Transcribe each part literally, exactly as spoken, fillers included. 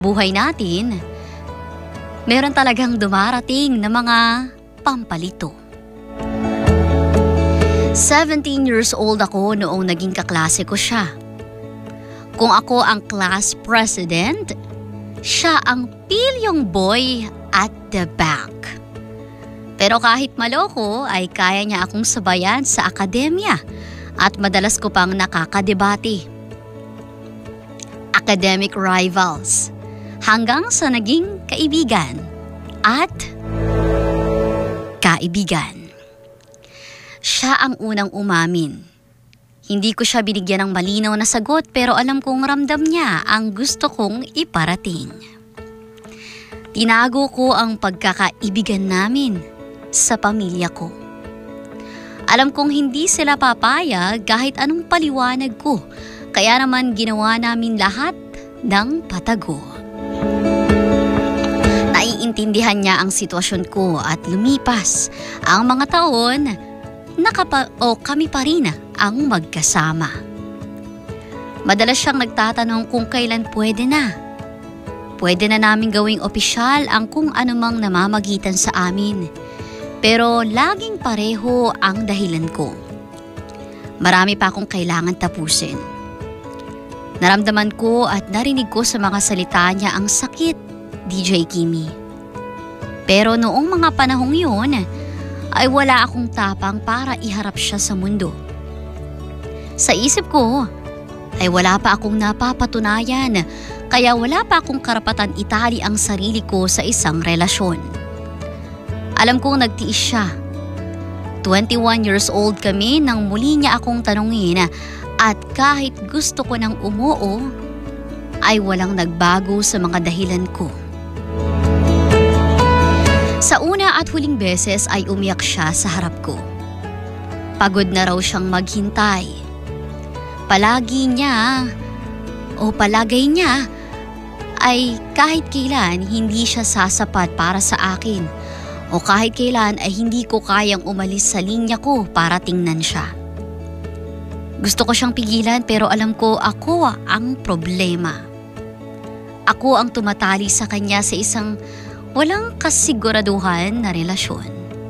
Buhay natin, meron talagang dumarating na mga pampalito. seventeen years old ako noong naging kaklase ko siya. Kung ako ang class president, siya ang pilyong boy at the back. Pero kahit maloko ay kaya niya akong sabayan sa akademya at madalas ko pang nakakadebate. Academic rivals. Hanggang sa naging kaibigan at kaibigan. Siya ang unang umamin. Hindi ko siya binigyan ng malinaw na sagot pero alam kong ramdam niya ang gusto kong iparating. Tinago ko ang pagkakaibigan namin sa pamilya ko. Alam kong hindi sila papayag kahit anong paliwanag ko, kaya naman ginawa namin lahat ng patago. Naiintindihan niya ang sitwasyon ko at lumipas ang mga taon, nakapa o kami pa rin ang magkasama. Madalas siyang nagtatanong kung kailan pwede na. Pwede na namin gawing opisyal ang kung anumang namamagitan sa amin. Pero laging pareho ang dahilan ko. Marami pa akong kailangan tapusin. Naramdaman ko at narinig ko sa mga salita niya ang sakit, D J Kimmy. Pero noong mga panahong yun, ay wala akong tapang para iharap siya sa mundo. Sa isip ko, ay wala pa akong napapatunayan, kaya wala pa akong karapatan itali ang sarili ko sa isang relasyon. Alam kong nagtiis siya. twenty-one years old kami nang muli niya akong tanungin at kahit gusto ko nang umuo, ay walang nagbago sa mga dahilan ko. Sa una at huling beses ay umiyak siya sa harap ko. Pagod na raw siyang maghintay. Palagi niya o palagay niya ay kahit kailan hindi siya sasapat para sa akin o kahit kailan ay hindi ko kayang umalis sa linya ko para tingnan siya. Gusto ko siyang pigilan pero alam ko ako ang problema. Ako ang tumatali sa kanya sa isang walang kasiguraduhan na relasyon.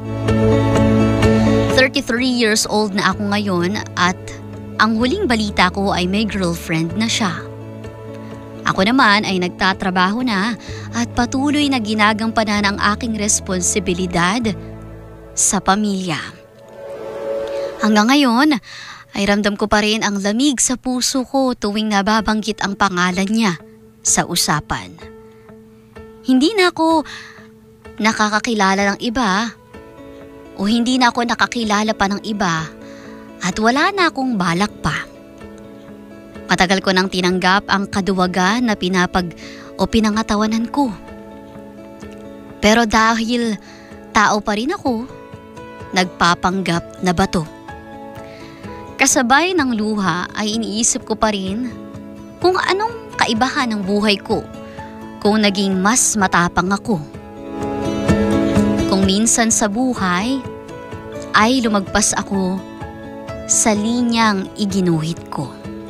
thirty-three years old na ako ngayon at ang huling balita ko ay may girlfriend na siya. Ako naman ay nagtatrabaho na at patuloy na ginagampanan ang aking responsibilidad sa pamilya. Hanggang ngayon ay ramdam ko pa rin ang lamig sa puso ko tuwing nababanggit ang pangalan niya sa usapan. Hindi na ako nakakakilala ng iba o hindi na ako nakakilala pa ng iba at wala na akong balak pa. Matagal ko nang tinanggap ang kaduwagan na pinapag o pinangatawanan ko. Pero dahil tao pa rin ako, nagpapanggap na bato. Kasabay ng luha ay iniisip ko pa rin kung anong kaibahan ng buhay ko kung naging mas matapang ako. Kung minsan sa buhay ay lumagpas ako sa linyang iginuhit ko.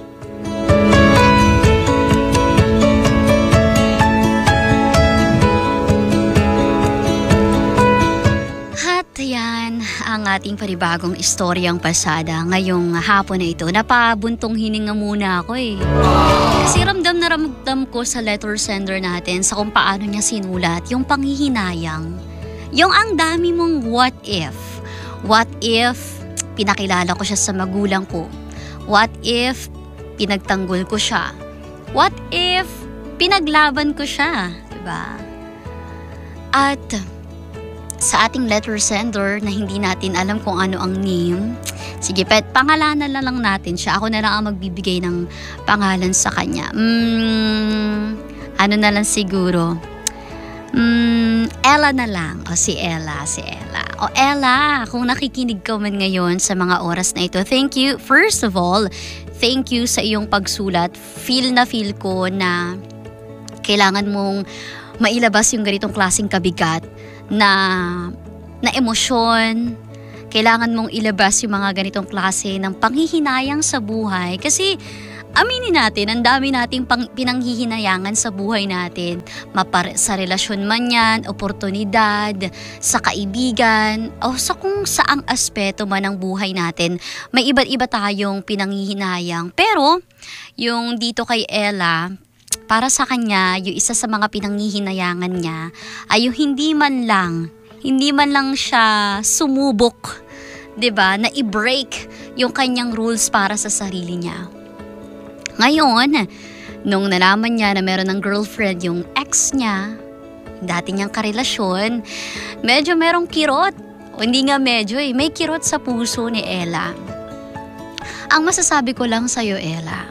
At yan ang ating panibagong istoryang pasada ngayong hapon na ito. Napabuntong hininga muna ako eh. Kasi ramdam na ramdam ko sa letter sender natin sa kung paano niya sinulat yung panghihinayang. Yung ang dami mong what if. What if pinakilala ko siya sa magulang ko? What if pinagtanggol ko siya? What if pinaglaban ko siya? Diba? At sa ating letter sender na hindi natin alam kung ano ang name, sige pet, pangalanan na lang natin siya. Ako na lang ang magbibigay ng pangalan sa kanya. Mm, ano na lang siguro? Mm, Ella na lang. O si Ella, si Ella. O Ella, kung nakikinig ka man ngayon sa mga oras na ito, thank you. First of all, thank you sa iyong pagsulat. Feel na feel ko na kailangan mong mailabas yung ganitong klaseng kabigat na, na emosyon. Kailangan mong ilabas yung mga ganitong klase ng panghihinayang sa buhay. Kasi aminin natin, ang dami nating pang, pinanghihinayangan sa buhay natin. Mapare, sa relasyon man yan, oportunidad, sa kaibigan, o sa kung saang aspeto man ng buhay natin. May iba't iba tayong pinanghihinayang. Pero, yung dito kay Ella, para sa kanya, yung isa sa mga pinanghihinayangan niya, ay yung hindi man lang, hindi man lang siya sumubok, 'di ba, na i-break yung kanyang rules para sa sarili niya. Ngayon, nung nalaman niya na meron ng girlfriend yung ex niya, dati niyang karelasyon, medyo merong kirot. O hindi nga medyo eh, may kirot sa puso ni Ella. Ang masasabi ko lang sa'yo, Ella,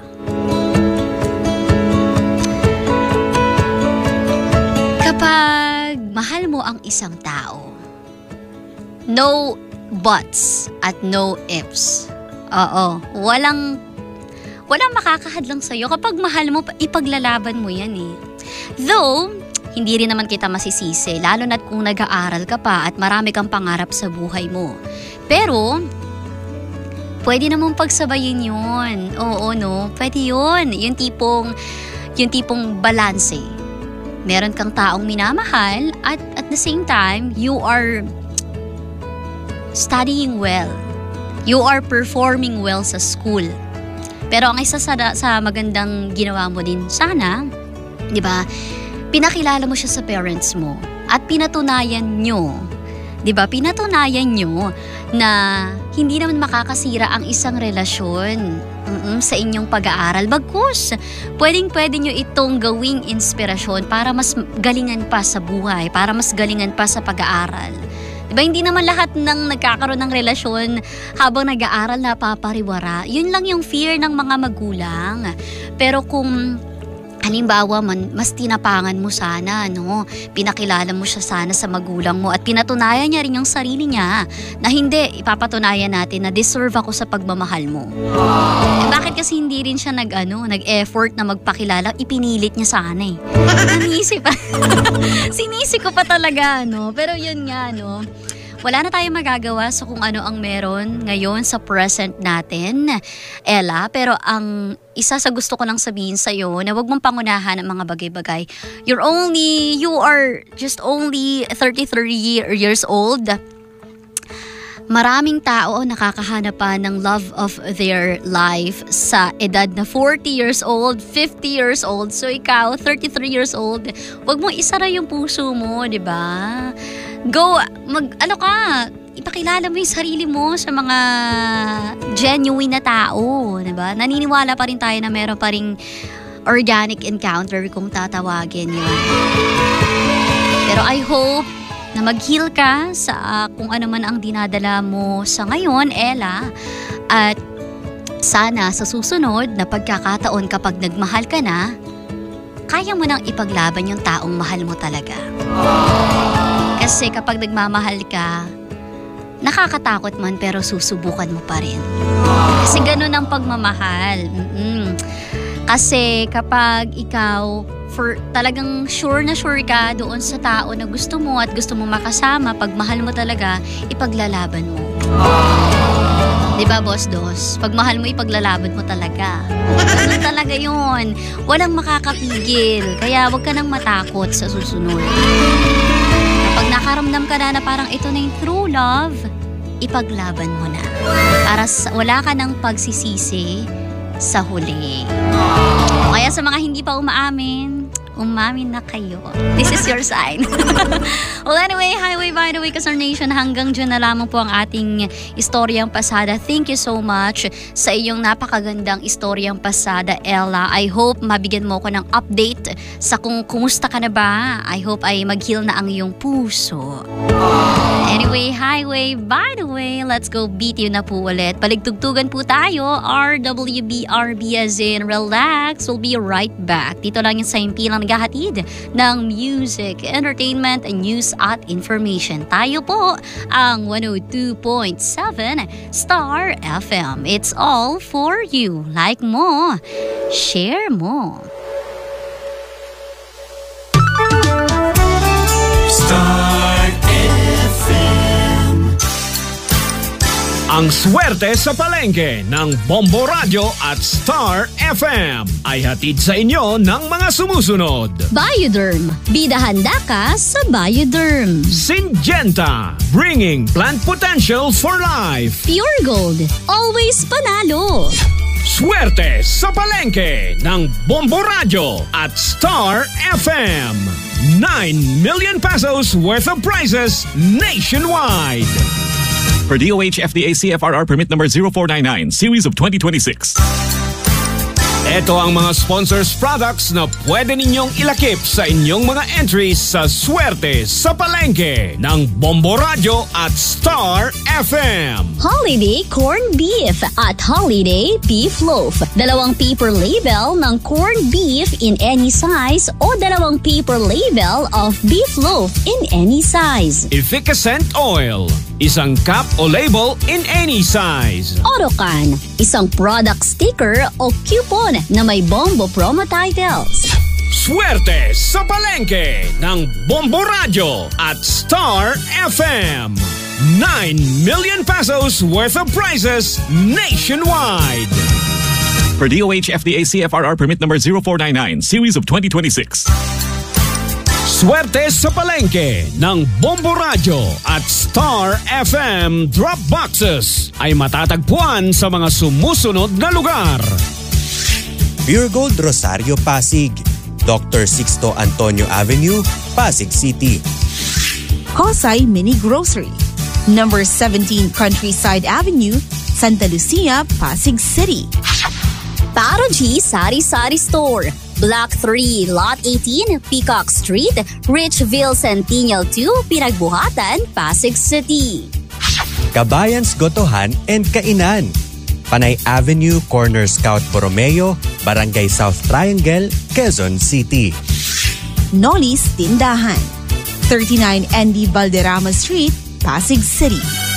kapag mahal mo ang isang tao, no buts at no ifs. Oo, walang walang makakahadlang sa'yo. Kapag mahal mo, ipaglalaban mo yan eh. Though, hindi rin naman kita masisisi, lalo na't kung nag-aaral ka pa at marami kang pangarap sa buhay mo. Pero, pwede namang pagsabayin yun. Oo, no? Pwede yun. Yung tipong, yung tipong balanse. Meron kang taong minamahal at at the same time, you are studying well. You are performing well sa school. Pero ang isa sa, sa magandang ginawa mo din sana, di ba, pinakilala mo siya sa parents mo at pinatunayan nyo, di ba, pinatunayan nyo na hindi naman makakasira ang isang relasyon mm-mm, sa inyong pag-aaral. Bagkus, pwedeng-pwede nyo itong gawing inspirasyon para mas galingan pa sa buhay, para mas galingan pa sa pag-aaral. Diba, hindi naman lahat ng nagkakaroon ng relasyon habang nag-aaral na papariwara. Yun lang yung fear ng mga magulang. Pero kung halimbawa man, mas tinapangan mo sana, no? Pinakilala mo siya sana sa magulang mo at pinatunayan niya rin yung sarili niya na hindi, ipapatunayan natin na deserve ako sa pagmamahal mo. Eh, bakit kasi hindi rin siya nag, ano, nag-effort na magpakilala? Ipinilit niya sana eh. Sinisip pa. Sinisi ko pa talaga, no? Pero yun nga, no? Wala na tayong magagawa sa kung ano ang meron ngayon sa present natin, Ella. Pero ang isa sa gusto ko lang sabihin sa'yo na huwag mong pangunahan ang mga bagay-bagay. You're only, you are just only thirty-three years old. Maraming tao nakakahanap pa ng love of their life sa edad na forty years old, fifty years old. So ikaw, thirty-three years old, huwag mong isara yung puso mo, di ba? Go, mag, ano ka, ipakilala mo yung sarili mo sa mga genuine na tao, di ba? Naniniwala pa rin tayo na meron pa ring organic encounter kung tatawagin yun. Pero I hope na mag-heal ka sa uh, kung ano man ang dinadala mo sa ngayon, Ella. At sana sa susunod na pagkakataon kapag nagmahal ka na, kaya mo nang ipaglaban yung taong mahal mo talaga. Kasi kapag nagmamahal ka, nakakatakot man pero susubukan mo pa rin. Kasi ganun ang pagmamahal. Mm-mm. Kasi kapag ikaw for talagang sure na sure ka doon sa tao na gusto mo at gusto mo makasama, pag mahal mo talaga, ipaglalaban mo. Diba, Boss Dos? Pag mahal mo, ipaglalaban mo talaga. Ganun talaga yun. Walang makakapigil. Kaya wag ka nang matakot sa susunod. Kapag nakaramdam ka na na parang ito na yung true love, ipaglaban mo na. Para sa, wala ka nang pagsisisi sa huli. O kaya sa mga hindi pa umaamin, umamin na kayo. This is your sign. Well, anyway, highway by the way, Kasar Nation, hanggang dyan na lamang po ang ating istoryang pasada. Thank you so much sa iyong napakagandang istoryang pasada, Ella. I hope mabigyan mo ko ng update sa kung kumusta ka na ba. I hope ay mag-heal na ang iyong puso. Anyway, highway by the way, let's go beat you na po ulit. Paligtugtugan po tayo, R W B R B as in relax. We'll be right back. Dito lang yung sa impilang naghahatid ng music, entertainment, and news at information. Tayo po ang one oh two point seven Star F M. It's all for you. Like mo, share mo. Star F M. Ang swerte sa palengke ng Bombo Radio at Star F M ay hatid sa inyo ng mga sumusunod. Bioderm. Bida handa ka sa Bioderm. Syngenta. Bringing plant potential for life. Pure Gold. Always panalo. Swerte sa palengke ng Bombo Radio at Star F M. nine million pesos worth of prizes nationwide. For D O H F D A C F R R permit number zero four nine nine, series of twenty twenty-six. Ito ang mga sponsors products na pwede ninyong ilakip sa inyong mga entries sa Swerte sa Palengke ng Bombo Radio at Star F M. Holiday Corned Beef at Holiday Beef Loaf. Dalawang paper label ng corned beef in any size o dalawang paper label of beef loaf in any size. Efficacent Oil. Isang cup o label in any size. Orocan. Isang product sticker o coupon na may Bombo promo titles. Swerte sa Palengke ng Bombo Radio at Star F M. nine million pesos worth of prizes nationwide. For D O H F D A C F R R permit number zero four nine nine, series of twenty twenty-six. Swerte sa Palengke ng Bombo Radio at Star F M drop boxes ay matatagpuan sa mga sumusunod na lugar. Pure Gold Rosario Pasig, Doctor Sixto Antonio Avenue, Pasig City. Kosay Mini Grocery, number seventeen Countryside Avenue, Santa Lucia, Pasig City. Paro G Sari Sari Store, Block three, Lot eighteen, Peacock Street, Richville Centennial two, Pinagbuhatan, Pasig City. Kabayans Gotohan and Kainan, Panay Avenue, Corner Scout Borromeo, Barangay South Triangle, Quezon City. Noli's Tindahan, thirty-nine N D Valderrama Street, Pasig City.